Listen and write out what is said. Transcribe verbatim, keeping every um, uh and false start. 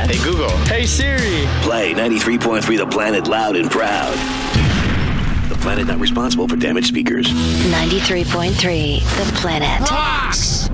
that? Hey, Google. Hey, Siri. Play ninety-three point three The Planet loud and proud. The Planet not responsible for damaged speakers. ninety-three point three The Planet. Rocks!